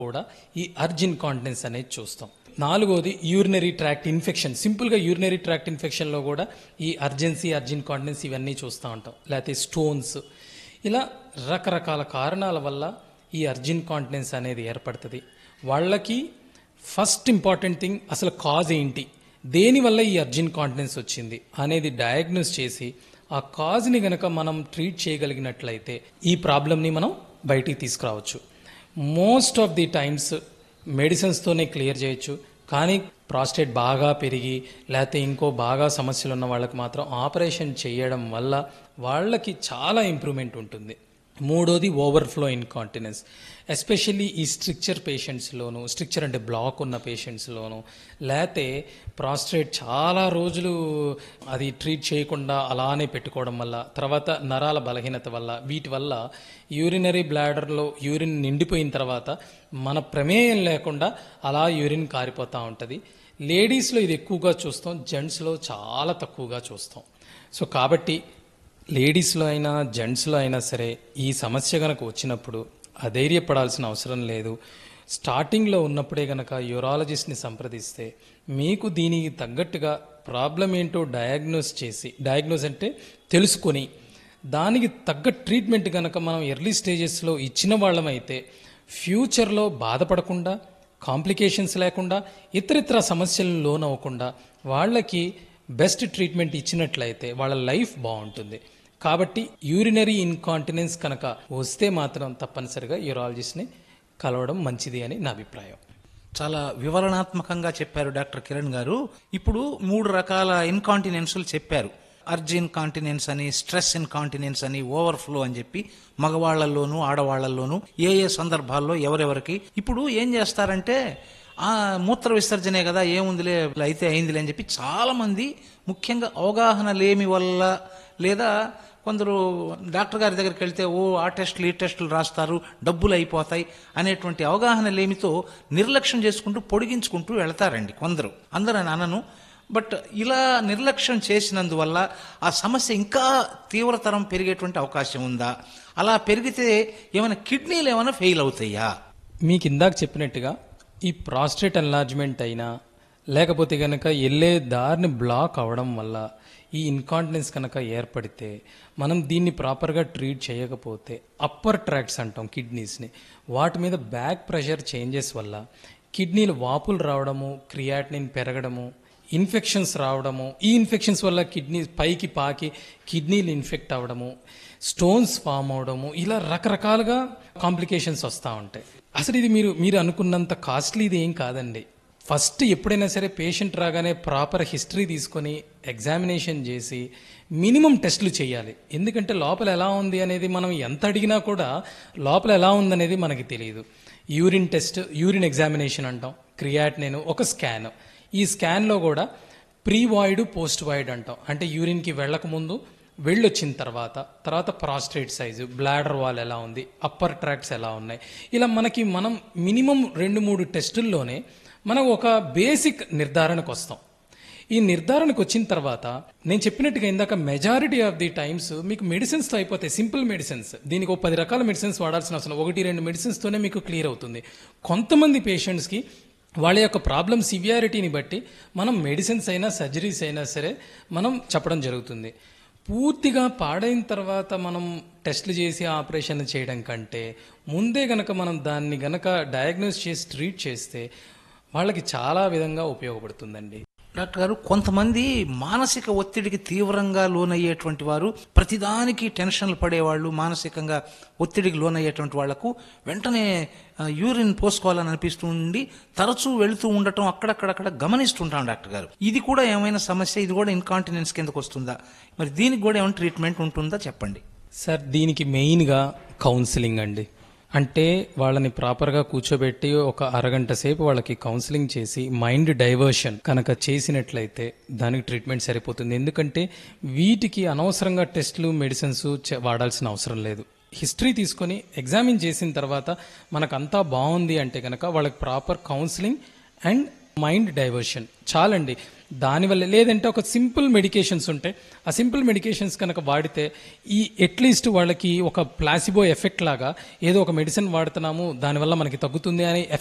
కూడా ఈ urge incontinence అనేది చూస్తాం. నాలుగోది యూరినరీ ట్రాక్ట్ ఇన్ఫెక్షన్. సింపుల్గా యూరినరీ ట్రాక్ట్ ఇన్ఫెక్షన్లో కూడా ఈ అర్జెన్సీ, అర్జ్ ఇన్కాంటినెన్స్ ఇవన్నీ చూస్తూ ఉంటాం. లేకపోతే స్టోన్స్, ఇలా రకరకాల కారణాల వల్ల ఈ అర్జ్ ఇన్కాంటినెన్స్ అనేది ఏర్పడుతుంది. వాళ్ళకి ఫస్ట్ ఇంపార్టెంట్ థింగ్ అసలు కాజ్ ఏంటి, దేనివల్ల ఈ అర్జ్ ఇన్కాంటినెన్స్ వచ్చింది అనేది డయాగ్నోస్ చేసి ఆ కాజ్ని గనక మనం ట్రీట్ చేయగలిగినట్లయితే ఈ ప్రాబ్లమ్ని మనం బయటికి తీసుకురావచ్చు. Most of the times మెడిసిన్స్తోనే clear చేయొచ్చు. కానీ ప్రాస్టేట్ బాగా పెరిగి లేకపోతే ఇంకో బాగా సమస్యలు ఉన్న వాళ్ళకి మాత్రం ఆపరేషన్ చేయడం వల్ల వాళ్ళకి చాలా ఇంప్రూవ్మెంట్ ఉంటుంది. మూడోది ఓవర్ఫ్లో ఇన్కాంటినెన్స్. ఎస్పెషల్లీ ఈ స్ట్రిక్చర్ పేషెంట్స్లోను, స్ట్రిక్చర్ అంటే బ్లాక్ ఉన్న పేషెంట్స్లోను, లేకపోతే ప్రాస్టేట్ చాలా రోజులు అది ట్రీట్ చేయకుండా అలానే పెట్టుకోవడం వల్ల, తర్వాత నరాల బలహీనత వల్ల, వీటి వల్ల యూరినరీ బ్లాడర్లో యూరిన్ నిండిపోయిన తర్వాత మన ప్రమేయం లేకుండా అలా యూరిన్ కారిపోతూ ఉంటుంది. లేడీస్లో ఇది ఎక్కువగా చూస్తాం, జెంట్స్లో చాలా తక్కువగా చూస్తాం. సో కాబట్టి లేడీస్లో అయినా జెంట్స్లో అయినా సరే ఈ సమస్య కనుక వచ్చినప్పుడు అధైర్యపడాల్సిన అవసరం లేదు. స్టార్టింగ్లో ఉన్నప్పుడే కనుక యూరాలజిస్ట్ని సంప్రదిస్తే మీకు దీనికి తగ్గట్టుగా ప్రాబ్లం ఏంటో డయాగ్నోస్ అంటే తెలుసుకొని దానికి తగ్గ ట్రీట్మెంట్ కనుక మనం ఎర్లీ స్టేజెస్లో ఇచ్చిన వాళ్ళమైతే ఫ్యూచర్లో బాధపడకుండా, కాంప్లికేషన్స్ లేకుండా, ఇతరితర సమస్యలను లోనవ్వకుండా వాళ్ళకి బెస్ట్ ట్రీట్మెంట్ ఇచ్చినట్లయితే వాళ్ళ లైఫ్ బాగుంటుంది. కాబట్టి యూరినరీ ఇన్కాంటినెన్స్ కనుక వస్తే మాత్రం తప్పనిసరిగా యూరాలజిస్ట్ని కలవడం మంచిది అని నా అభిప్రాయం. చాలా వివరణాత్మకంగా చెప్పారు డాక్టర్ కిరణ్ గారు. ఇప్పుడు 3 రకాల ఇన్కాంటినెన్స్లు చెప్పారు. అర్జ్ ఇన్కాంటినెన్స్ అని, స్ట్రెస్ ఇన్కాంటినెన్స్ అని, ఓవర్ఫ్లో అని చెప్పి మగవాళ్లలోనూ ఆడవాళ్లలోనూ ఏ ఏ సందర్భాల్లో ఎవరెవరికి. ఇప్పుడు ఏం చేస్తారంటే మూత్ర విసర్జనే కదా, ఏముందిలే అయితే అయిందిలే అని చెప్పి చాలా మంది, ముఖ్యంగా అవగాహన లేమి వల్ల, లేదా కొందరు డాక్టర్ గారి దగ్గరికి వెళ్తే ఆ టెస్టులు ఈ టెస్టులు రాస్తారు, డబ్బులు అయిపోతాయి అనేటువంటి అవగాహన లేమితో నిర్లక్ష్యం చేసుకుంటూ పొడిగించుకుంటూ వెళతారండి కొందరు. అందరని అనను, బట్ ఇలా నిర్లక్ష్యం చేసినందువల్ల ఆ సమస్య ఇంకా తీవ్రతరం పెరిగేటువంటి అవకాశం ఉందా? అలా పెరిగితే ఏమైనా కిడ్నీలు ఏమైనా ఫెయిల్ అవుతాయా? మీకు ఇందాక చెప్పినట్టుగా ఈ ప్రాస్టేట్ ఎన్లార్జ్మెంట్ అయినా లేకపోతే కనుక వెళ్ళే దారిని బ్లాక్ అవడం వల్ల ఈ ఇన్కాంటినెన్స్ కనుక ఏర్పడితే మనం దీన్ని ప్రాపర్గా ట్రీట్ చేయకపోతే అప్పర్ ట్రాక్ట్స్ అంటాం కిడ్నీస్ని, వాటి మీద బ్యాక్ ప్రెషర్ చేంజెస్ వల్ల కిడ్నీలు వాపులు రావడము, క్రియాటినిన్ పెరగడము, ఇన్ఫెక్షన్స్ రావడము, ఈ ఇన్ఫెక్షన్స్ వల్ల కిడ్నీ పైకి పాకి కిడ్నీలు ఇన్ఫెక్ట్ అవ్వడము, స్టోన్స్ ఫామ్ అవడము, ఇలా రకరకాలుగా కాంప్లికేషన్స్ వస్తూ ఉంటాయి. అసలు ఇది మీరు అనుకున్నంత కాస్ట్లీ ఇది ఏం కాదండి. ఫస్ట్ ఎప్పుడైనా సరే పేషెంట్ రాగానే ప్రాపర్ హిస్టరీ తీసుకొని ఎగ్జామినేషన్ చేసి మినిమం టెస్టులు చేయాలి. ఎందుకంటే లోపల ఎలా ఉంది అనేది మనం ఎంత అడిగినా కూడా లోపల ఎలా ఉందనేది మనకి తెలియదు. యూరిన్ టెస్ట్, యూరిన్ ఎగ్జామినేషన్ అంటాం, క్రియాటినిన్, ఒక స్కాన్. ఈ స్కాన్లో కూడా ప్రీ వాయిడ్, పోస్ట్ వాయిడ్ అంటాం. అంటే యూరిన్కి వెళ్ళకముందు, వెళ్ళొచ్చిన తర్వాత ప్రాస్టేట్ సైజు, బ్లాడర్ వాల్ ఎలా ఉంది, అప్పర్ ట్రాక్ట్స్ ఎలా ఉన్నాయి, ఇలా మనం మినిమం 2-3 టెస్టుల్లోనే మనం ఒక బేసిక్ నిర్ధారణకు వస్తాం. ఈ నిర్ధారణకు వచ్చిన తర్వాత నేను చెప్పినట్టుగా ఇందాక మెజారిటీ ఆఫ్ ది టైమ్స్ మీకు మెడిసిన్స్తో అయిపోతాయి. సింపుల్ మెడిసిన్స్, దీనికి 10 రకాల మెడిసిన్స్ వాడాల్సిన అవసరం, 1-2 మెడిసిన్స్తోనే మీకు క్లియర్ అవుతుంది. కొంతమంది పేషెంట్స్కి వాళ్ళ యొక్క ప్రాబ్లం సివియారిటీని బట్టి మనం మెడిసిన్స్ అయినా సర్జరీస్ అయినా సరే మనం చెప్పడం జరుగుతుంది. పూర్తిగా పాడైన తర్వాత మనం టెస్టులు చేసి ఆపరేషన్ చేయడం కంటే ముందే గనక మనం దాన్ని గనక డయాగ్నోస్ చేసి ట్రీట్ చేస్తే వాళ్ళకి చాలా విధంగా ఉపయోగపడుతుందండి. డాక్టర్ గారు, కొంతమంది మానసిక ఒత్తిడికి తీవ్రంగా లోనయ్యేటువంటి వారు, ప్రతిదానికి టెన్షన్లు పడేవాళ్ళు, మానసికంగా ఒత్తిడికి లోనయ్యేటువంటి వాళ్లకు వెంటనే యూరిన్ పోసుకోవాలని అనిపిస్తుండి తరచూ వెళుతూ ఉండటం అక్కడక్కడక్కడ గమనిస్తుంటాం డాక్టర్ గారు. ఇది కూడా ఏమైనా సమస్య? ఇది కూడా ఇన్కాంటినెన్స్ కిందకు వస్తుందా? మరి దీనికి కూడా ఏమైనా ట్రీట్మెంట్ ఉంటుందా చెప్పండి. సార్, దీనికి మెయిన్గా కౌన్సిలింగ్ అండి. అంటే వాళ్ళని ప్రాపర్గా కూర్చోబెట్టి ఒక అరగంట సేపు వాళ్ళకి కౌన్సిలింగ్ చేసి మైండ్ డైవర్షన్ కనుక చేసినట్లయితే దానికి ట్రీట్మెంట్ సరిపోతుంది. ఎందుకంటే వీటికి అనవసరంగా టెస్టులు, మెడిసిన్స్ వాడాల్సిన అవసరం లేదు. హిస్టరీ తీసుకొని ఎగ్జామిన్ చేసిన తర్వాత మనకంతా బాగుంది అంటే కనుక వాళ్ళకి proper counselling and mind diversion చాలండి. దానివల్ల లేదంటే ఒక సింపుల్ మెడికేషన్స్ ఉంటాయి, ఆ సింపుల్ మెడికేషన్స్ కనుక వాడితే ఈ అట్లీస్ట్ వాళ్ళకి ఒక ప్లాసిబో ఎఫెక్ట్ లాగా ఏదో ఒక మెడిసిన్ వాడుతున్నాము దానివల్ల మనకి తగ్గుతుంది అనే